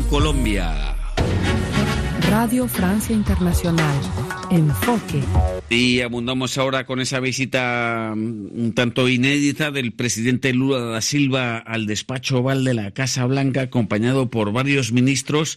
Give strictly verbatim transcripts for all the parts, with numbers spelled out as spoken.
Colombia. Radio Francia Internacional. Enfoque. Y abundamos ahora con esa visita un tanto inédita del presidente Lula da Silva al despacho oval de la Casa Blanca, acompañado por varios ministros.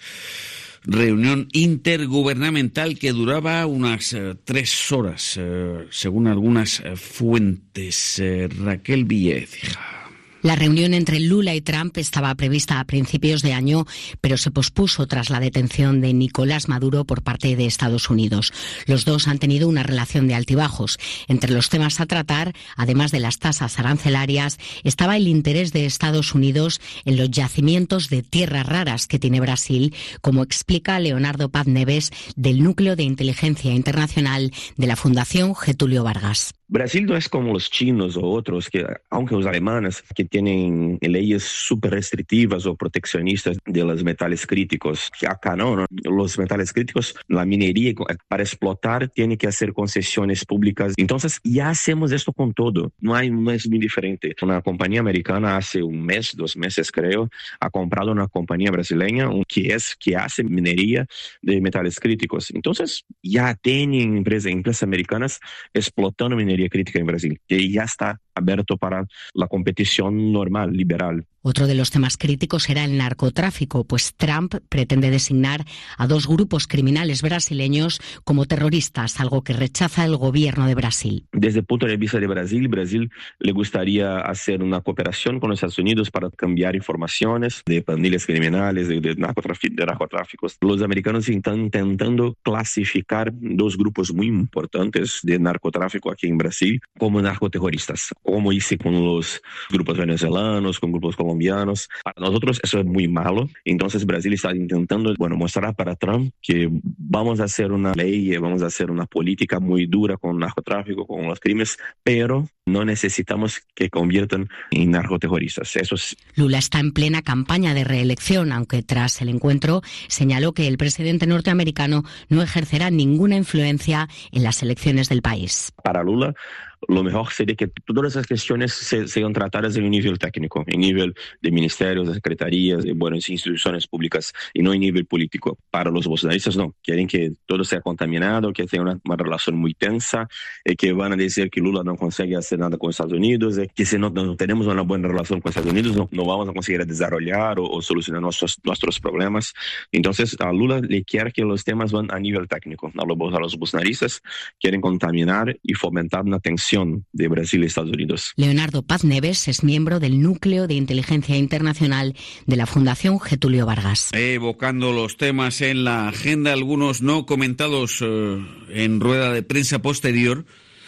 Reunión intergubernamental que duraba unas eh, tres horas, eh, según algunas eh, fuentes. Eh, Raquel Villecija. La reunión entre Lula y Trump estaba prevista a principios de año, pero se pospuso tras la detención de Nicolás Maduro por parte de Estados Unidos. Los dos han tenido una relación de altibajos. Entre los temas a tratar, además de las tasas arancelarias, estaba el interés de Estados Unidos en los yacimientos de tierras raras que tiene Brasil, como explica Leonardo Paz Neves, del Núcleo de Inteligencia Internacional de la Fundación Getúlio Vargas. Brasil no es como los chinos o otros, que aunque los alemanes, que tienen leyes súper restrictivas o proteccionistas de los metales críticos. Acá no, no, los metales críticos, la minería para explotar tiene que hacer concesiones públicas. Entonces ya hacemos esto con todo, no, hay, no es muy diferente. Una compañía americana hace un mes, dos meses creo, ha comprado una compañía brasileña que, es, que hace minería de metales críticos. Entonces ya tienen empresas, empresas americanas explotando minería crítica en Brasil, que ya está abierto para la competición normal, liberal. Otro de los temas críticos era el narcotráfico, pues Trump pretende designar a dos grupos criminales brasileños como terroristas, algo que rechaza el gobierno de Brasil. Desde el punto de vista de Brasil, Brasil le gustaría hacer una cooperación con los Estados Unidos para cambiar informaciones de pandillas criminales, de, de, narcotráfico, de narcotráficos. Los americanos están intentando clasificar dos grupos muy importantes de narcotráfico aquí en Brasil como narcoterroristas, como hice con los grupos venezolanos, con grupos colombianos. colombianos. Para nosotros eso es muy malo. Entonces Brasil está intentando, bueno, mostrar para Trump que vamos a hacer una ley, vamos a hacer una política muy dura con el narcotráfico, con los crímenes, pero no necesitamos que conviertan en narcoterroristas. Eso es... Lula está en plena campaña de reelección, aunque tras el encuentro señaló que el presidente norteamericano no ejercerá ninguna influencia en las elecciones del país. Para Lula, lo mejor sería que todas esas cuestiones se, sean tratadas en un nivel técnico, en nivel de ministerios, de secretarías, de buenas instituciones públicas y no en nivel político. Para los bolsonaristas no, quieren que todo sea contaminado, que tenga una, una relación muy tensa, eh, que van a decir que Lula no consigue hacer nada con Estados Unidos, eh, que si no, no tenemos una buena relación con Estados Unidos no, no vamos a conseguir desarrollar o, o solucionar nuestros, nuestros problemas. Entonces a Lula le quiere que los temas van a nivel técnico. A los, a los bolsonaristas quieren contaminar y fomentar una tensión de Brasil y Estados Unidos. Leonardo Paz Neves es miembro del Núcleo de Inteligencia Internacional de la Fundación Getúlio Vargas. Evocando los temas en la agenda, algunos no comentados eh, en rueda de prensa posterior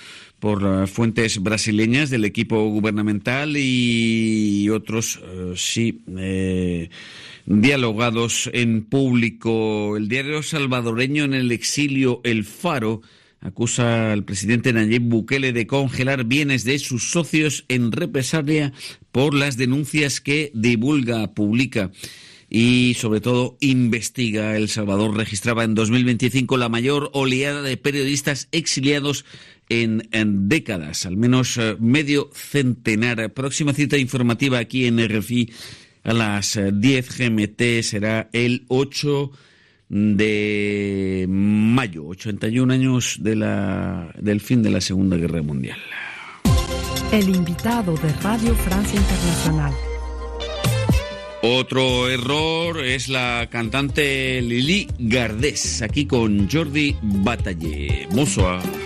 por uh, fuentes brasileñas del equipo gubernamental y otros uh, sí eh, dialogados en público. El diario salvadoreño en el exilio El Faro acusa al presidente Nayib Bukele de congelar bienes de sus socios en represalia por las denuncias que divulga, publica y, sobre todo, investiga. El Salvador registraba en dos mil veinticinco la mayor oleada de periodistas exiliados en, en décadas, al menos eh, medio centenar. Próxima cita informativa aquí en R F I a las diez G M T será el ocho de mayo, ochenta y un años de la, del fin de la Segunda Guerra Mundial. El invitado de Radio Francia Internacional. Otro error es la cantante Lili Gardés, aquí con Jordi Batalle. Bonsoir.